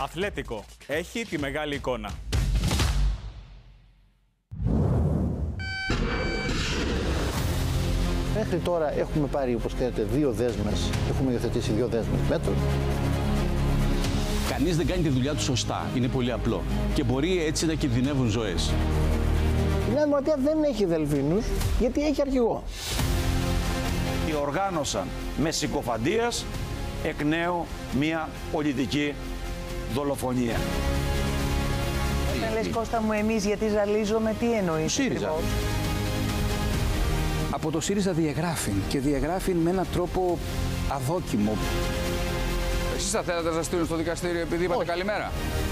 Αθλέτικο. Έχει τη μεγάλη εικόνα. Μέχρι τώρα έχουμε πάρει, όπως ξέρετε, 2 δέσμες. Έχουμε υιοθετήσει 2 δέσμες μέτρων. Κανείς δεν κάνει τη δουλειά του σωστά. Είναι πολύ απλό. Και μπορεί έτσι να κινδυνεύουν ζωές. Η Νέα Δημοκρατία δεν έχει δελφίνους, γιατί έχει αρχηγό. Διοργάνωσαν με συκοφαντίας εκ νέου μια πολιτική δολοφονία. Όταν λες, Κώστα μου, εμείς γιατί ζαλίζομαι, τι εννοείς? ΣΥΡΙΖΑ. Από το ΣΥΡΙΖΑ διαγράφει και διαγράφει με έναν τρόπο αδόκιμο. Εσείς θα θέλατε να σας στείλουν στο δικαστήριο επειδή είπατε καλημέρα?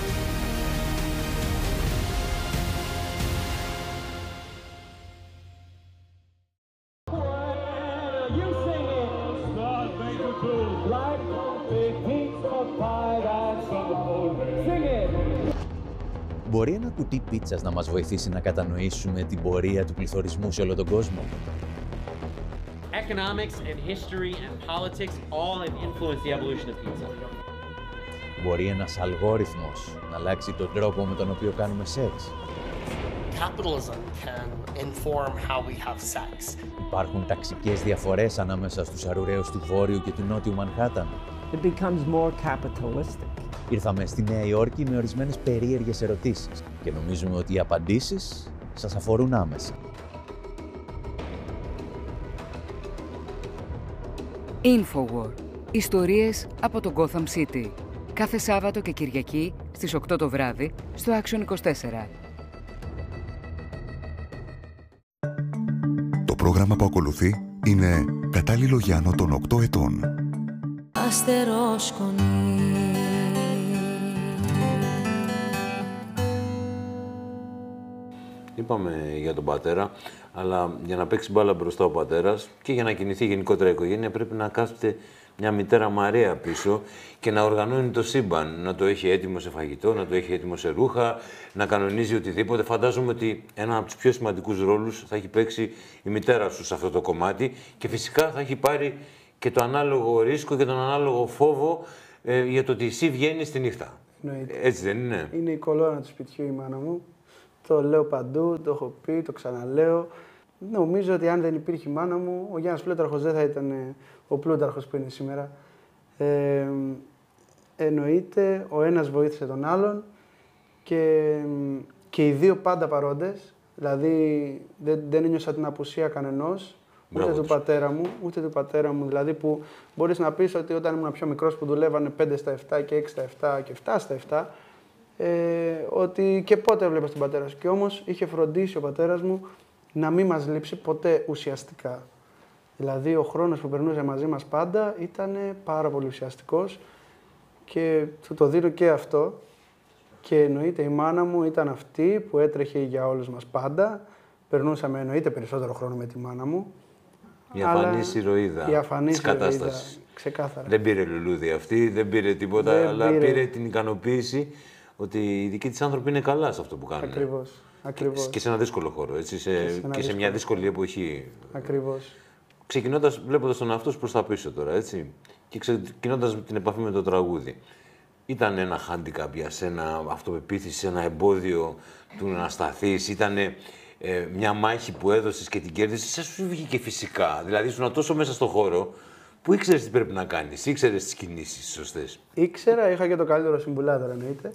Μπορεί ένα κουτί πίτσας να μας βοηθήσει να κατανοήσουμε την πορεία του πληθωρισμού σε όλο τον κόσμο? Economics and history and politics all have influenced the evolution of pizza. Μπορεί ένας αλγόριθμος να αλλάξει τον τρόπο με τον οποίο κάνουμε σεξ? Capitalism can inform how we have sex. Υπάρχουν ταξικές διαφορές ανάμεσα στους αρουραίους του Βόρειου και του Νότιου Μανχάταν? It becomes more capitalistic. Ήρθαμε στη Νέα Υόρκη με ορισμένες περίεργες ερωτήσεις και νομίζουμε ότι οι απαντήσεις σας αφορούν άμεσα. Infowar. Ιστορίες από το Gotham City. Κάθε Σάββατο και Κυριακή στις 8 το βράδυ στο Action 24. Το πρόγραμμα που ακολουθεί είναι κατάλληλο για άνω των 8 ετών. Αστερόσκονη. Είπαμε για τον πατέρα, αλλά για να παίξει μπάλα μπροστά ο πατέρας και για να κινηθεί γενικότερα η οικογένεια πρέπει να κάθεται μια μητέρα Μαρία πίσω και να οργανώνει το σύμπαν, να το έχει έτοιμο σε φαγητό, να το έχει έτοιμο σε ρούχα, να κανονίζει οτιδήποτε. Φαντάζομαι ότι ένα από τους πιο σημαντικούς ρόλους θα έχει παίξει η μητέρα σου σε αυτό το κομμάτι και φυσικά θα έχει πάρει και το ανάλογο ρίσκο και τον ανάλογο φόβο για το ότι εσύ βγαίνεις τη νύχτα. Εννοείται. Έτσι δεν είναι? Είναι η κολόνα του σπιτιού η μάνα μου. Το λέω παντού, το έχω πει, το ξαναλέω. Νομίζω ότι αν δεν υπήρχε η μάνα μου, ο Γιάννης Πλούταρχος δεν θα ήταν ο Πλούταρχος που είναι σήμερα. Εννοείται, ο ένας βοήθησε τον άλλον και οι δύο πάντα παρόντες. Δηλαδή δεν ένιωσα την απουσία κανενός, ούτε του πατέρα μου, ούτε του πατέρα μου. Δηλαδή που μπορείς να πεις ότι όταν ήμουν πιο μικρός που δουλεύανε 5 στα 7 και 6 στα 7 και 7 στα 7, ότι και πότε έβλεπες τον πατέρα σου. Και όμως είχε φροντίσει ο πατέρας μου να μην μας λείψει ποτέ ουσιαστικά. Δηλαδή ο χρόνος που περνούσε μαζί μας πάντα ήταν πάρα πολύ ουσιαστικός και του το δίνω και αυτό. Και εννοείται η μάνα μου ήταν αυτή που έτρεχε για όλους μας πάντα. Περνούσαμε εννοείται περισσότερο χρόνο με τη μάνα μου. Η αφανής ηρωίδα της κατάστασης. Ξεκάθαρα. Δεν πήρε λουλούδι αυτή, δεν πήρε τίποτα, αλλά πήρε την ικανοποίηση ότι οι δικοί της άνθρωποι είναι καλά σε αυτό που κάνουν. Ακριβώς. Και σε ένα δύσκολο χώρο, έτσι, και σε μια δύσκολη εποχή. Ακριβώς. Ξεκινώντας, βλέποντας τον εαυτό σου προς τα πίσω τώρα, έτσι, και ξεκινώντας την επαφή με το τραγούδι. Ήταν ένα handicap για σένα, αυτοπεποίθηση, ένα εμπόδιο του να σταθείς, ήταν μια μάχη που έδωσες και την κέρδισες, σας σου βγήκε φυσικά. Δηλαδή, ήσουν τόσο μέσα στο χώρο που ήξερες τι πρέπει να κάνεις, ήξερες τις κινήσεις σωστές. Ήξερα, είχα και το καλύτερο συμβουλάτορα, εννοείται.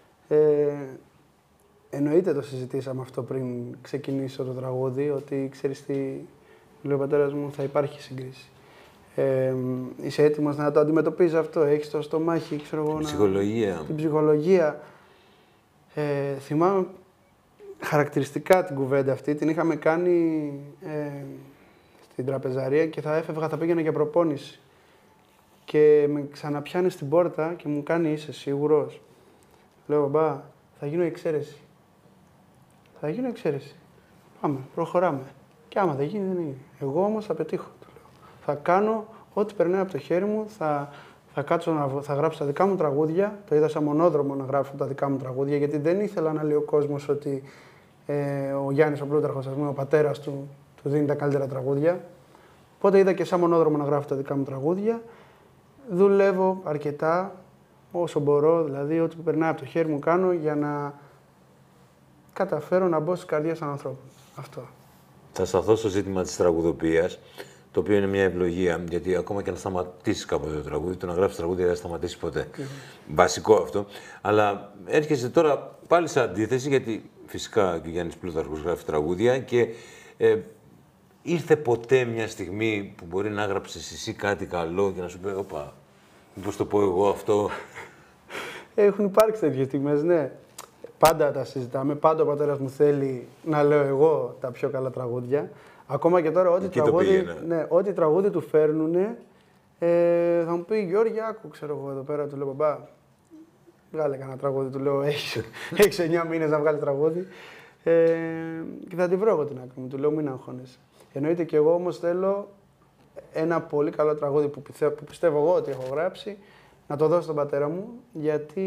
Εννοείται το συζητήσαμε αυτό πριν ξεκινήσω το τραγούδι, ότι ξέρεις τι, λέει ο πατέρας μου, θα υπάρχει συγκρίση. Είσαι έτοιμος να το αντιμετωπίζεις αυτό, έχεις το στομάχι, ξέρω εγώ, την ψυχολογία. Θυμάμαι χαρακτηριστικά την κουβέντα αυτή, την είχαμε κάνει στην τραπεζαρία και θα έφευγα, θα πήγαινα για προπόνηση. Και με ξαναπιάνει στην πόρτα και μου κάνει, είσαι σίγουρος? Λέω, μπαμπά, θα γίνω εξαίρεση. Θα γίνω εξαίρεση. Πάμε, προχωράμε. Και άμα δεν γίνει, δεν είναι. Εγώ όμως θα πετύχω, του λέω. Θα κάνω ό,τι περνάει από το χέρι μου, θα κάτσω θα γράψω τα δικά μου τραγούδια. Το είδα σαν μονόδρομο να γράφω τα δικά μου τραγούδια, γιατί δεν ήθελα να λέει ο κόσμος ότι ο Γιάννης ο Πλούταρχος, ας πούμε, ο πατέρας του δίνει τα καλύτερα τραγούδια. Οπότε είδα και σαν μονόδρομο να γράφω τα δικά μου τραγούδια. Δουλεύω αρκετά, όσο μπορώ, δηλαδή ό,τι περνάει από το χέρι μου κάνω για να καταφέρω να μπω στις καρδιές των ανθρώπων. Αυτό. Θα σταθώ στο ζήτημα της τραγουδοποιίας, το οποίο είναι μια ευλογία, γιατί ακόμα και να σταματήσεις κάποτε το τραγούδι, το να γράψεις τραγούδι δεν θα σταματήσει ποτέ. Βασικό αυτό. Αλλά έρχεσαι τώρα πάλι σε αντίθεση, γιατί φυσικά και ο Γιάννης Πλούταρχος γράφει τραγούδια και ήρθε ποτέ μια στιγμή που μπορεί να έγραψες εσύ κάτι καλό και να σου πει, όπα, μήπως το πω εγώ αυτό. Έχουν υπάρξει τέτοιες στιγμές, ναι. Πάντα τα συζητάμε. Πάντα ο πατέρας μου θέλει να λέω εγώ τα πιο καλά τραγούδια. Ακόμα και τώρα, ό,τι τραγούδι του φέρνουνε, θα μου πει Γιώργη, άκου, ξέρω εγώ εδώ πέρα. Του λέω, μπαμπά, βγάλε κανένα τραγούδι. Του λέω, έχεις 9 μήνες να βγάλει τραγούδι. Και θα τη βρω εγώ την άκρη μου. Του λέω, μην αγχώνεσαι. Εννοείται και εγώ όμως θέλω ένα πολύ καλό τραγούδι που πιστεύω εγώ ότι έχω γράψει, να το δώσω στον πατέρα μου, γιατί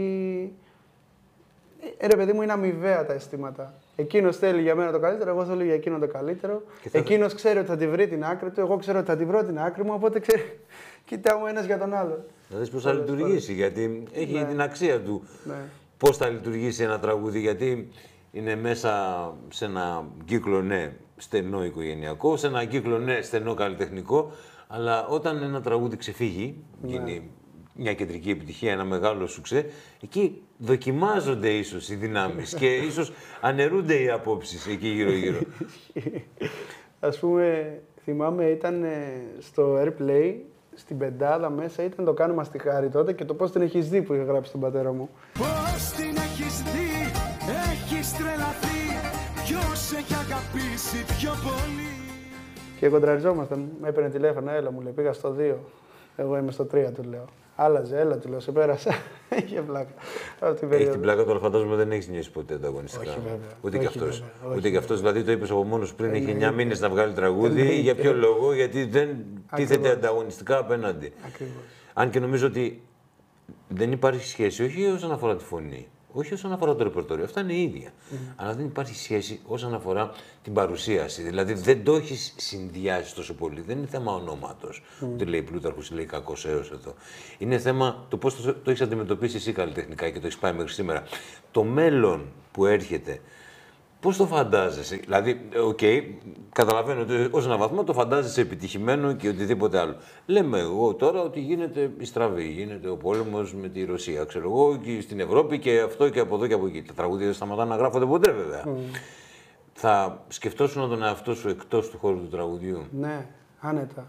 ρε παιδί μου, είναι αμοιβαία τα αισθήματα. Εκείνος θέλει για μένα το καλύτερο, εγώ θέλω για εκείνον το καλύτερο. Εκείνος ξέρει ότι θα τη βρει την άκρη του, εγώ ξέρω ότι θα τη βρω την άκρη μου, οπότε κοιτάμε ο ένας για τον άλλον. Να δεις πώς θα λειτουργήσει, γιατί έχει την αξία του. Πώς θα λειτουργήσει ένα τραγούδι, γιατί είναι μέσα σε ένα κύκλο, ναι, στενό οικογενειακό, σε ένα κύκλο, ναι, στενό καλλιτεχνικό, αλλά όταν ένα τραγούδι ξεφύγει, γίνει μια κεντρική επιτυχία, ένα μεγάλο σουξέ, εκεί δοκιμάζονται ίσως οι δυνάμεις και ίσως αναιρούνται οι απόψεις εκεί γύρω-γύρω. Ας πούμε, θυμάμαι, ήταν στο Airplay, στην πεντάδα μέσα, ήταν το «Κάνε μας τη χάρη» τότε και το «Πώς την έχεις δει» που είχε γράψει τον πατέρα μου. Πώς την έχεις δει, έχεις τρελαθεί, ποιος έχει αγαπήσει πιο πολύ. Και κοντραριζόμασταν, με έπαιρνε τηλέφωνο, έλα μου λέει, πήγα στο 2, εγώ είμαι στο 3 του λέω. Άλλαζε, έλα του λέω, σε πέρασα. Είχε πλάκα. Έχει την πλάκα, τώρα φαντάζομαι δεν έχει νιώσει ποτέ ανταγωνιστικά. Όχι, βέβαια. Ούτε και αυτό. Ούτε και αυτό. Δηλαδή το είπε από μόνο πριν, έχει 9 μήνες να βγάλει τραγούδι. Για ποιο λόγο, γιατί δεν τίθεται ανταγωνιστικά απέναντι. Ακριβώς. Αν και νομίζω ότι δεν υπάρχει σχέση, όχι όσον αφορά τη φωνή, όχι όσον αφορά το ρεπερτόριο. Αυτά είναι ίδια. Αλλά δεν υπάρχει σχέση όσον αφορά την παρουσίαση. Δηλαδή δεν το έχει συνδυάσει τόσο πολύ. Δεν είναι θέμα ονόματος. Ούτε λέει Πλούταρχος, λέει κακός έως εδώ. Είναι θέμα το πώς το έχει αντιμετωπίσει εσύ καλλιτεχνικά και το έχει πάει μέχρι σήμερα. Το μέλλον που έρχεται, πώς το φαντάζεσαι? Δηλαδή, καταλαβαίνω ότι ως έναν βαθμό το φαντάζεσαι επιτυχημένο και οτιδήποτε άλλο. Λέμε εγώ τώρα ότι γίνεται η στραβή, γίνεται ο πόλεμος με τη Ρωσία, ξέρω εγώ, και στην Ευρώπη και αυτό και από εδώ και από εκεί. Τα τραγούδια δεν σταματάνε να γράφονται ποτέ, βέβαια. Θα σκεφτόσουν τον εαυτό σου εκτός του χώρου του τραγουδιού? Ναι, άνετα.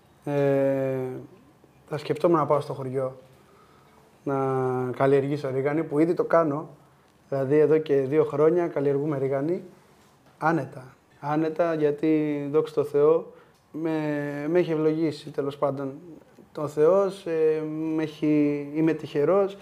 Θα σκεφτόμουν να πάω στο χωριό, να καλλιεργήσω ρίγανη, που ήδη το κάνω. Δηλαδή εδώ και 2 χρόνια καλλιεργούμε ρίγανη, άνετα. Άνετα, γιατί δόξα τω Θεώ με έχει ευλογήσει, τέλος πάντων. Ο Θεός, είμαι τυχερός,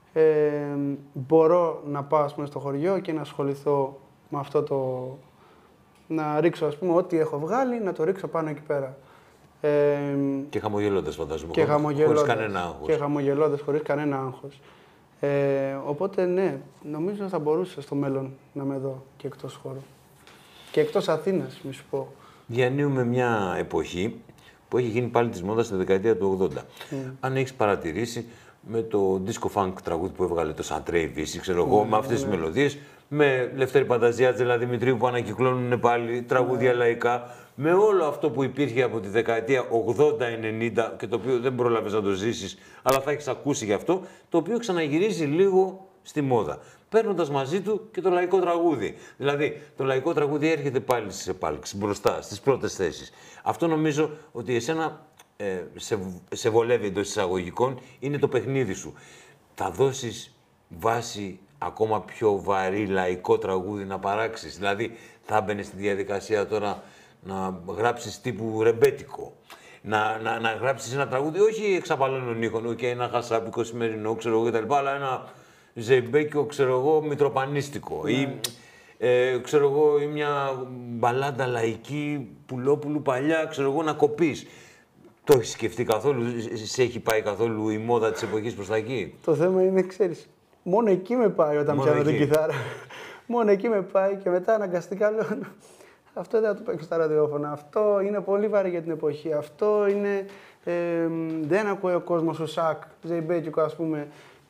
μπορώ να πάω, ας πούμε, στο χωριό και να ασχοληθώ με αυτό το... Να ρίξω, ας πούμε, ό,τι έχω βγάλει, να το ρίξω πάνω εκεί πέρα. Και χαμογελώντας, φαντάζομαι, χωρίς κανένα άγχος. Και χαμογελώντας, χωρίς κανένα άγχος. Οπότε, ναι, νομίζω θα μπορούσα στο μέλλον να με δω και εκτός χώρου. Και εκτός Αθήνας, μη σου πω. Διανύουμε μια εποχή που έχει γίνει πάλι της μόδας στη δεκαετία του 80. Αν έχεις παρατηρήσει, με το disco funk τραγούδι που έβγαλε το Σαντρέι Βύση, ξέρω εγώ, με αυτές τις μελωδίες, με Λευτέρη Πανταζιάτζελα Δημητρίου που ανακυκλώνουν πάλι τραγούδια λαϊκά, με όλο αυτό που υπήρχε από τη δεκαετία 80-90 και το οποίο δεν πρόλαβες να το ζήσεις, αλλά θα έχεις ακούσει γι' αυτό, το οποίο ξαναγυρίζει λίγο στη μόδα, παίρνοντας μαζί του και το λαϊκό τραγούδι. Δηλαδή, το λαϊκό τραγούδι έρχεται πάλι στις επάλξεις, μπροστά, στις πρώτες θέσεις. Αυτό νομίζω ότι εσένα σε βολεύει εντός εισαγωγικών, είναι το παιχνίδι σου. Θα δώσεις βάση ακόμα πιο βαρύ λαϊκό τραγούδι να παράξεις? Δηλαδή, θα μπαίνεις στη διαδικασία τώρα να γράψεις τύπου ρεμπέτικο, να γράψεις ένα τραγούδι, όχι εξαπαλώνων ήχων, και ένα χασάπικο σημερινό, ξέρω εγώ κτλ., αλλά ένα ζεϊμπέκιο, ξέρω εγώ, μητροπανίστικο, ή ξέρω εγώ, ή μια μπαλάντα λαϊκή Πουλόπουλου παλιά, ξέρω εγώ, να κοπείς. Το έχεις σκεφτεί καθόλου, σε έχει πάει καθόλου η μόδα της εποχής προς τα εκεί? Το θέμα είναι, ξέρεις, μόνο εκεί με πάει όταν πιάνω την κιθάρα. Μόνο εκεί με πάει και μετά αναγκαστικά λέω, αυτό δεν θα το παίξω στα ραδιόφωνα, αυτό είναι πολύ βαρύ για την εποχή, αυτό είναι, δεν ακούει ο κόσμος ο Σακ, Ζεϊμπέκικο, ας πούμε,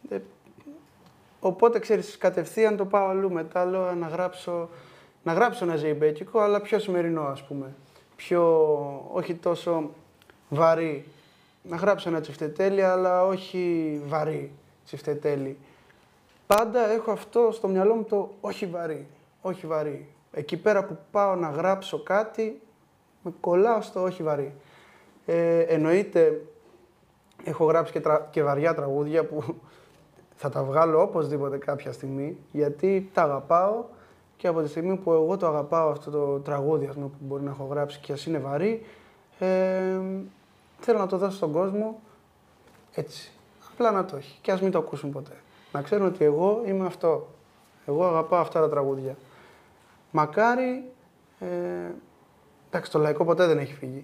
Οπότε, ξέρεις, κατευθείαν το πάω αλλού. Μετά λέω να γράψω ένα ζεϊμπέκικο, αλλά πιο σημερινό, ας πούμε. Όχι τόσο βαρύ. Να γράψω ένα τσιφτετέλι, αλλά όχι βαρύ τσιφτετέλι. Πάντα έχω αυτό στο μυαλό μου το όχι βαρύ, όχι βαρύ. Εκεί πέρα που πάω να γράψω κάτι, με κολλάω στο όχι βαρύ. Εννοείται, έχω γράψει και βαριά τραγούδια που θα τα βγάλω οπωσδήποτε κάποια στιγμή, γιατί τα αγαπάω και από τη στιγμή που εγώ το αγαπάω αυτό το τραγούδι, ας πούμε, που μπορεί να έχω γράψει και ας είναι βαρύ, θέλω να το δώσω στον κόσμο έτσι. Απλά να το έχει και ας μην το ακούσουν ποτέ. Να ξέρουν ότι εγώ είμαι αυτό. Εγώ αγαπάω αυτά τα τραγούδια. Μακάρι, εντάξει, το λαϊκό ποτέ δεν έχει φύγει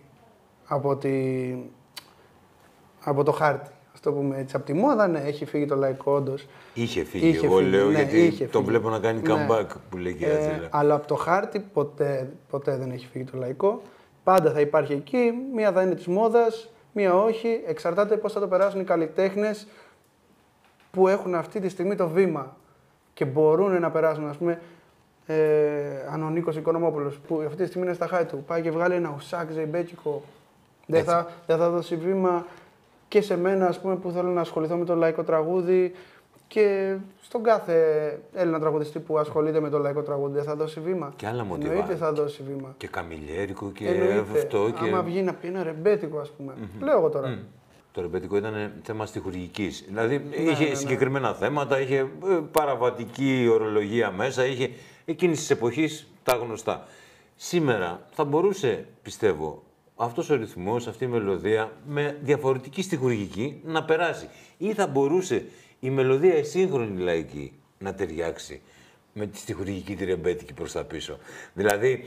από το χάρτη. Ας το πούμε έτσι. Από τη μόδα, ναι, έχει φύγει το λαϊκό, όντως. Είχε φύγει, εγώ λέω, ναι, γιατί τον βλέπω να κάνει comeback, ναι, που λέει και έτσι. Αλλά από το χάρτη ποτέ δεν έχει φύγει το λαϊκό. Πάντα θα υπάρχει εκεί, μία θα είναι της μόδας, μία όχι. Εξαρτάται πώς θα το περάσουν οι καλλιτέχνες που έχουν αυτή τη στιγμή το βήμα και μπορούν να περάσουν, ας πούμε, αν ο Νίκος Οικονομόπουλος, που αυτή τη στιγμή είναι στα χάη του, πάει και βγάλει ένα ουσάκ ζεϊμπέκικο, δεν θα δώσει βήμα και σε μένα, ας πούμε, που θέλω να ασχοληθώ με το λαϊκό τραγούδι και στον κάθε Έλληνα τραγουδιστή που ασχολείται με το λαϊκό τραγούδι δεν θα δώσει βήμα. Και άλλα μοτιβά. Εννοείται θα δώσει βήμα. Και καμιλιέρικο και εννοείται. Αυτό. Και... άμα βγει να πει ένα ρεμπέτικο, ας πούμε. Λέω εγώ τώρα. Το ρεμπέτικο ήταν θέμα στιχουργικής. Δηλαδή είχε συγκεκριμένα θέματα, είχε παραβατική ορολογία μέσα, είχε εκείνης της εποχής τα γνωστά. Σήμερα θα μπορούσε, πιστεύω, αυτός ο ρυθμός, αυτή η μελωδία με διαφορετική στιχουργική να περάσει. Ή θα μπορούσε η μελωδία η σύγχρονη λαϊκή να ταιριάξει με τη στιχουργική τη ρεμπέτικη προς τα πίσω. Δηλαδή,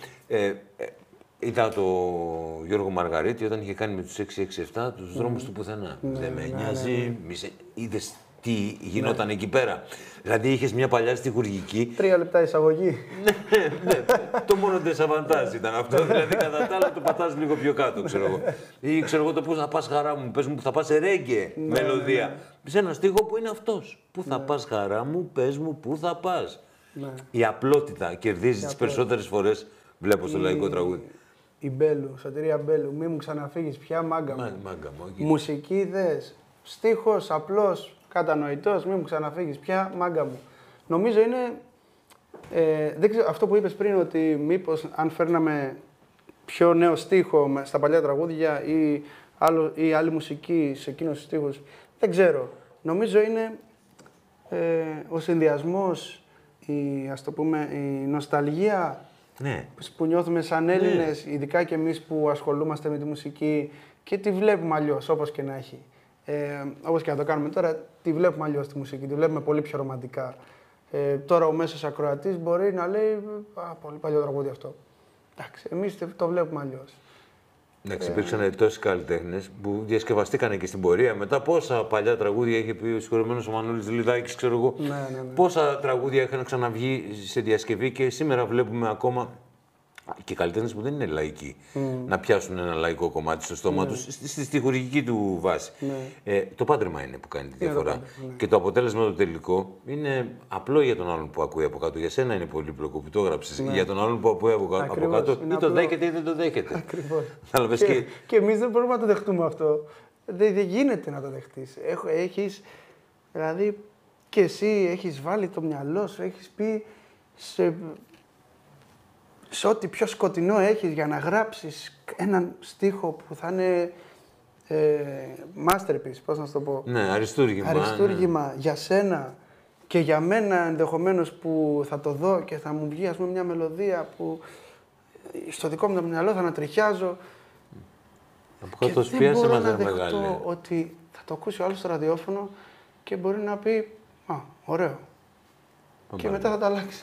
είδα το Γιώργο Μαργαρίτη όταν είχε κάνει με τους 667 τους δρόμους του πουθενά. Δεν με νοιάζει, είδες τι γινόταν εκεί πέρα. Δηλαδή είχες μια παλιά στιχουργική. 3 λεπτά εισαγωγή. Ναι, το μόνο ντεσαβαντάζ ήταν αυτό. Δηλαδή κατά τα άλλα το πατάς λίγο πιο κάτω, ξέρω εγώ. Ή ξέρω εγώ το πού θα πας χαρά μου, πες μου που θα πας σε ρέγγε μελωδία. Σε ένα στίχο που είναι αυτός. Πού θα πας χαρά μου, πες μου πού θα πας. Η απλότητα κερδίζει τις περισσότερες φορές, βλέπω στο λαϊκό τραγούδι. Η Μπέλου, Σωτηρία Μπέλου, μη μου ξαναφύγεις πια, μάγκα μου. Μουσική δες, στίχος απλός, κατανοητός, μη μου ξαναφύγεις πια, μάγκα μου. Νομίζω είναι, δεν ξέρω, αυτό που είπες πριν, ότι μήπως αν φέρναμε πιο νέο στίχο στα παλιά τραγούδια ή άλλη μουσική σε εκείνους τους στίχους, δεν ξέρω. Νομίζω είναι ο συνδυασμός, ας το πούμε, η νοσταλγία, ναι, που νιώθουμε σαν Έλληνες, ειδικά και εμείς που ασχολούμαστε με τη μουσική και τη βλέπουμε αλλιώς, όπως και να έχει. Όπως και να το κάνουμε τώρα, τη βλέπουμε αλλιώς τη μουσική, τη βλέπουμε πολύ πιο ρομαντικά. Τώρα ο μέσος ακροατής μπορεί να λέει πολύ παλιό τραγούδι αυτό. Εντάξει, εμείς το βλέπουμε αλλιώς. Εντάξει, υπήρξαν τόσοι καλλιτέχνες που διασκευαστήκανε και στην πορεία. Μετά πόσα παλιά τραγούδια είχε πει ο συγχωρεμένος ο Μανώλης Λιδάκης, ξέρω εγώ. Ναι. Πόσα τραγούδια είχαν ξαναβγεί σε διασκευή και σήμερα βλέπουμε ακόμα και καλλιτέχνες που δεν είναι λαϊκοί να πιάσουν ένα λαϊκό κομμάτι στο στόμα τους, στη στιχουργική του βάση. Το πάντρεμα είναι που κάνει τη διαφορά. Και το αποτέλεσμα το τελικό είναι απλό για τον άλλον που ακούει από κάτω. Για σένα είναι πολύπλοκο που το έγραψες. Για τον άλλον που ακούει από κάτω ή το δέχεται ή δεν το δέχεται. Ακριβώς. Και εμείς δεν μπορούμε να το δεχτούμε αυτό. Δεν γίνεται να το δεχτείς. Δηλαδή και εσύ έχεις βάλει το μυαλό σου, έχεις πει σε ό,τι πιο σκοτεινό έχεις για να γράψεις έναν στίχο που θα είναι masterpiece, πώς να σου το πω. Ναι, αριστούργημα. Αριστούργημα για σένα και για μένα ενδεχομένως που θα το δω και θα μου βγει, ας πούμε, μια μελωδία που στο δικό μου το μυαλό θα ανατριχιάζω. Και δεν μπορώ να δεχτώ ότι θα το ακούσει ο άλλος στο ραδιόφωνο και μπορεί να πει ωραίο. Και μετά θα τα αλλάξει.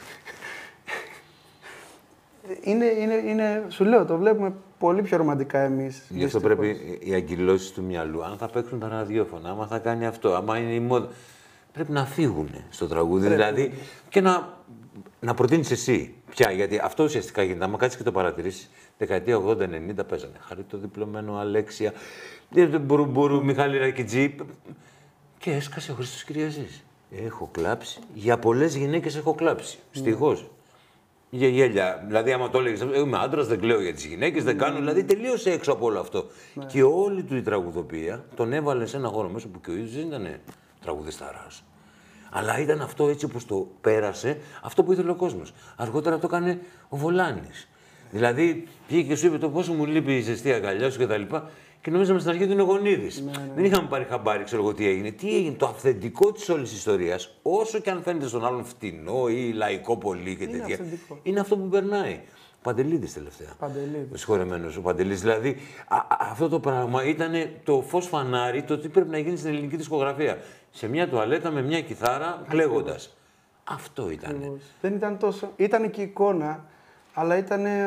Σου λέω, το βλέπουμε πολύ πιο ρομαντικά εμείς. Γι' αυτό πρέπει οι αγκυλώσεις του μυαλού, αν θα παίξουν τα ραδιόφωνα, άμα θα κάνει αυτό, άμα είναι η μόδα, πρέπει να φύγουν στο τραγούδι, δηλαδή, και να προτείνεις εσύ πια, γιατί αυτό ουσιαστικά γίνεται. Άμα κάτσεις και το παρατηρήσεις, δεκαετία 80-90 παίζανε Χαρίτο Διπλωμένο, Αλέξια, Μπουρουμπουρου, Μιχάλη Ρακιτζή. Και έσκασε ο Χρήστος Κυριαζής. Έχω κλάψει. Για πολλές γυναίκες έχω κλάψει. Στοιχώς. Για γέλια. Δηλαδή, άμα το έλεγες, είμαι άντρας, δεν κλαίω για τις γυναίκες, δεν κάνω. Δηλαδή, τελείωσε έξω από όλο αυτό. Και όλη του η τραγουδοποιία τον έβαλε σε ένα χώρο μέσα που και ο ίδιος δεν ήταν τραγουδισταράς. Αλλά ήταν αυτό έτσι όπως το πέρασε, αυτό που ήθελε ο κόσμος. Αργότερα το έκανε ο Βολάνης. Δηλαδή, πήγε και σου είπε το πόσο μου λείπει η ζεστή αγκαλιά σου κτλ. Και νομίζαμε στην αρχή ότι είναι ο Γονίδης. Δεν είχαμε πάρει χαμπάρι, ξέρω εγώ τι έγινε. Τι έγινε, το αυθεντικό της όλης ιστορίας, όσο και αν φαίνεται στον άλλον φτηνό ή λαϊκό πολύ και τέτοια, αυθεντικό. Είναι αυτό που περνάει. Ο Παντελίδης τελευταία. Ο συγχωρεμένος ο Παντελής. Δηλαδή, αυτό το πράγμα ήταν το φως φανάρι, το τι πρέπει να γίνει στην ελληνική δισκογραφία. Σε μια τουαλέτα με μια κιθάρα, κλαίγοντας. Αυτό ήταν. Δεν ήταν τόσο. Ήταν και εικόνα, αλλά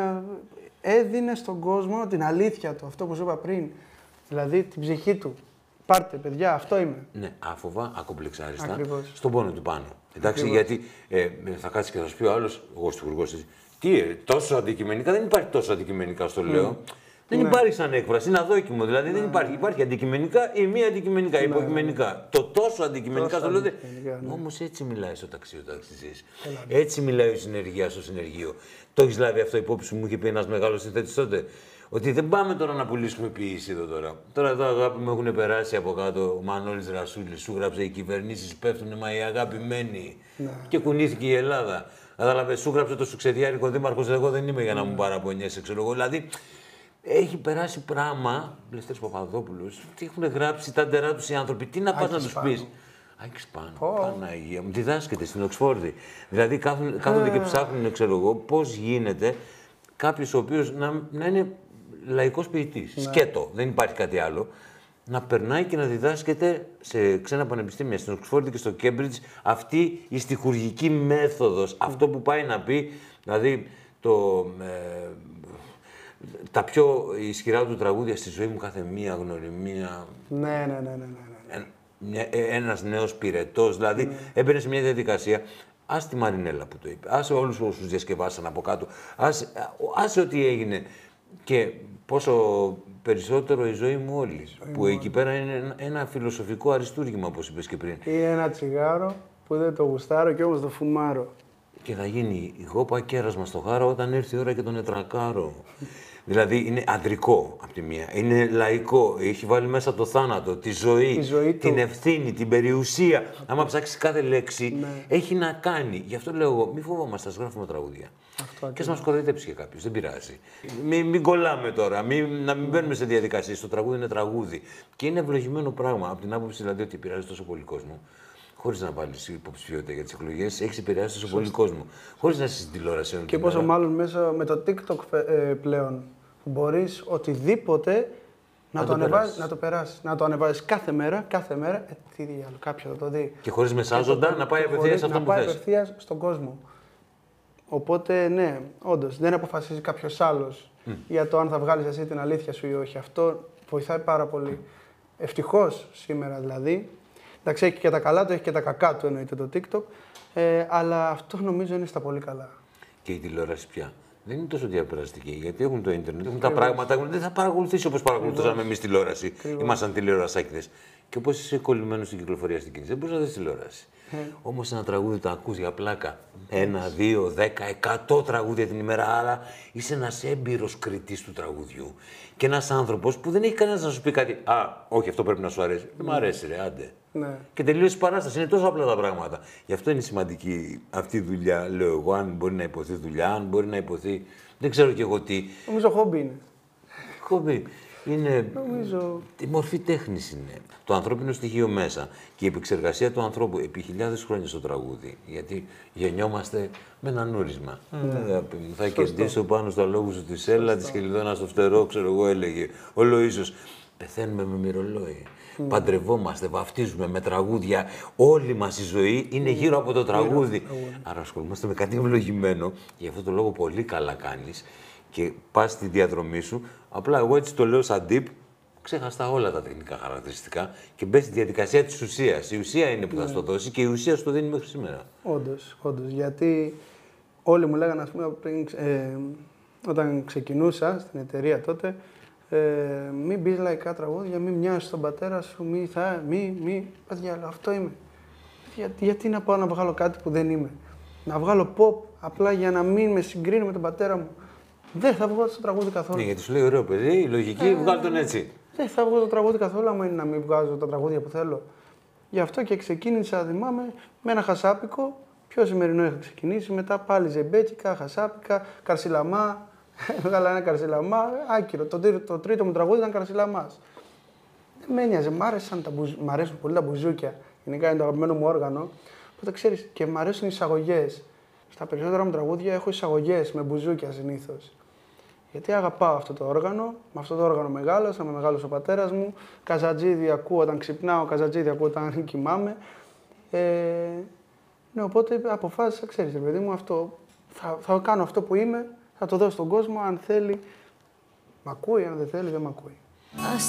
έδινε στον κόσμο την αλήθεια του, αυτό που σου είπα πριν. Δηλαδή την ψυχή του. Πάρτε, παιδιά, αυτό είμαι. Ναι, άφοβα, ακομπλεξάριστα, στον πόνο του πάνω. Εντάξει, γιατί θα κάτσει και θα σου πει ο άλλος, εγώ στιχουργός, τόσο αντικειμενικά, δεν υπάρχει τόσο αντικειμενικά στο λέω. Δεν υπάρχει σαν έκφραση, είναι αδόκιμο. Δηλαδή δεν υπάρχει. Υπάρχει αντικειμενικά ή μη αντικειμενικά, υποκειμενικά. Το τόσο αντικειμενικά στο λέω. Όμως έτσι μιλάει στο ταξί ο ταξιτζής. Έτσι μιλάει ο συνεργείας στο συνεργείο. Το έχεις λάβει αυτό υπόψη σου, μου είχε πει ένας μεγάλος συνθέτης τότε. Ότι δεν πάμε τώρα να πουλήσουμε ποιήση εδώ τώρα. Τώρα εδώ αγάπη μου έχουν περάσει από κάτω. Ο Μανώλης Ρασούλης σου γράψε: οι κυβερνήσεις πέφτουν, μα η αγάπη μένει. Και κουνήθηκε η Ελλάδα. Κατάλαβες, σου γράψε το σουξεδιάρικο δήμαρχος. Εγώ δεν είμαι για να μου παραπονιέσαι, ξέρω εγώ. Δηλαδή έχει περάσει πράγμα, Λευτέρης Παπαδόπουλος, τι έχουν γράψει τα ντερά τους οι άνθρωποι. Τι να πας να τους πεις. Άκης Πάνω, Παναγία μου, διδάσκεται στην Οξφόρδη. Δηλαδή κάθονται και ψάχνουν, ξέρω εγώ, πώς γίνεται κάποιος ο οποίος να είναι λαϊκός ποιητής. Σκέτο, δεν υπάρχει κάτι άλλο. Να περνάει και να διδάσκεται σε ξένα πανεπιστήμια, στην Οξφόρδη και στο Κέμπριτζ, αυτή η στιχουργική μέθοδος. Αυτό που πάει να πει, δηλαδή τα πιο ισχυρά του τραγούδια στη ζωή μου, κάθε μία γνωριμία. Ναι. Ένας νέος πυρετός, δηλαδή έμπαινε σε μια διαδικασία. Άσε τη Μαρινέλα που το είπε, άσε όλους όσους διασκευάσαν από κάτω, άσε ό,τι έγινε και πόσο περισσότερο η ζωή μου όλη. Που εκεί πέρα είναι ένα φιλοσοφικό αριστούργημα, όπως είπες και πριν. Ή ένα τσιγάρο που δεν το γουστάρω και όμως το φουμάρω. Και θα γίνει η γόπα κέρασμα στο χάρο όταν έρθει η ώρα και τον ετρακάρω. Δηλαδή είναι αντρικό από τη μία, είναι λαϊκό, έχει βάλει μέσα το θάνατο, τη ζωή την ευθύνη, την περιουσία. Άμα ψάξεις κάθε λέξη, έχει να κάνει. Γι' αυτό λέω εγώ, μη φοβόμαστε, ας γράφουμε τραγούδια. Και ας μας κοροϊδέψει και κάποιος, δεν πειράζει. Μην κολλάμε τώρα, να μην μπαίνουμε σε διαδικασίες. Το τραγούδι είναι τραγούδι. Και είναι ευλογημένο πράγμα, από την άποψη δηλαδή ότι επηρεάζει τόσο πολύ κόσμο. Χωρίς να βάλεις υποψηφιότητα για τις εκλογές, έχεις επηρεάσει τόσο πολύ κόσμο. Χωρίς να είσαι στην τηλεόραση. Και πόσο μάλλον μέσα με το TikTok πλέον. Μπορείς οτιδήποτε να το περάσεις. Να το ανεβάζεις κάθε μέρα. Τι διάλογο, κάποιος θα το δει. Και χωρίς μεσάζοντα να πάει απευθείας σε αυτό που θες. Να πάει απευθείας στον κόσμο. Οπότε, ναι, όντως, δεν αποφασίζει κάποιος άλλος για το αν θα βγάλεις εσύ την αλήθεια σου ή όχι. Αυτό βοηθάει πάρα πολύ. Ευτυχώς σήμερα δηλαδή. Εντάξει, έχει και τα καλά του, έχει και τα κακά του εννοείται το TikTok. Αλλά αυτό νομίζω είναι στα πολύ καλά. Και η τηλεόραση πια. Δεν είναι τόσο διαπεραστική, γιατί έχουν το ίντερνετ, έχουν τα πράγματα, δεν θα παρακολουθήσει όπως παρακολουθούσαμε εμείς τηλεόραση. Ήμασταν τηλεορασάκηδες. Και όπως είσαι κολλημένος στην κυκλοφορία στην κίνηση, δεν μπορείς να δεις τηλεόραση. Όμως ένα τραγούδι το ακούς για πλάκα. 1, 2, 10, 100 τραγούδια την ημέρα. Άρα είσαι ένας έμπειρος κριτής του τραγουδιού. Και ένας άνθρωπος που δεν έχει κανένας να σου πει κάτι. Όχι, αυτό πρέπει να σου αρέσει. Δεν μου αρέσει, ρε, άντε. Ναι. Και τελείωσε η παράσταση. Είναι τόσο απλά τα πράγματα. Γι' αυτό είναι σημαντική αυτή η δουλειά, λέω εγώ. Αν μπορεί να υποθεί δουλειά, αν μπορεί να υποθεί. Δεν ξέρω κι εγώ τι. Νομίζω χόμπι είναι. Χόμπι. Είναι. Νομίζω. Η μορφή τέχνης είναι. Το ανθρώπινο στοιχείο μέσα και η επεξεργασία του ανθρώπου επί χιλιάδες χρόνια στο τραγούδι. Γιατί γεννιόμαστε με ένα νούρισμα. Θα κερδίσω πάνω στα λόγου σου τη σέλα, τη χελιδόνα στο φτερό, ξέρω εγώ, έλεγε ο Λοΐζος. Πεθαίνουμε με μυρολόι. Παντρευόμαστε, βαφτίζουμε με τραγούδια. Όλη μας η ζωή είναι γύρω από το τραγούδι. Άρα ασχολούμαστε με κάτι ευλογημένο. Γι' αυτό το λόγο πολύ καλά κάνεις και πας στη διαδρομή σου. Απλά εγώ έτσι το λέω σαν tip, ξέχαστα όλα τα τεχνικά χαρακτηριστικά και μπες στη διαδικασία της ουσίας. Η ουσία είναι που θα στο δώσει και η ουσία σου το δίνει μέχρι σήμερα. Όντως. Γιατί όλοι μου λέγανε, ας πούμε, όταν ξεκινούσα στην εταιρεία τότε, Μην πεις λαϊκά τραγούδια, μην μοιάζεις στον πατέρα σου, παιδιά, λέω, αυτό είμαι. Γιατί να πάω να βγάλω κάτι που δεν είμαι. Να βγάλω pop, απλά για να μην με συγκρίνω με τον πατέρα μου. Δεν θα βγω στο τραγούδι καθόλου. Ναι, γιατί σου λέει ωραίο παιδί, η λογική, βγάλω τον έτσι. Δεν θα βγω το τραγούδι καθόλου, άμα είναι να μην βγάζω τα τραγούδια που θέλω. Γι' αυτό και ξεκίνησα, θυμάμαι, με ένα χασάπικο. Πιο σημερινό είχα ξεκινήσει, μετά πάλι ζεμπέτσικα, χασάπικα, καρσιλαμά. Έβγαλα ένα καρσιλαμά, άκυρο. Το τρίτο μου τραγούδι ήταν καρσιλαμάς. Δεν με ένοιαζε, μ' αρέσουν πολύ τα μπουζούκια. Γενικά είναι το αγαπημένο μου όργανο. Οπότε ξέρεις, και μ' αρέσουν οι εισαγωγές. Στα περισσότερα μου τραγούδια έχω εισαγωγές με μπουζούκια συνήθως. Γιατί αγαπάω αυτό το όργανο, με αυτό το όργανο μεγάλωσα, με μεγάλωσε ο πατέρας μου. Καζατζίδι ακούω όταν ξυπνάω, καζατζίδι ακούω όταν κοιμάμαι. Ναι, οπότε αποφάσισα, ξέρεις, παιδί μου, αυτό, θα κάνω αυτό που είμαι, θα το δώσω στον κόσμο, αν θέλει, μ' ακούει, αν δεν θέλει, δεν μ' ακούει. Ας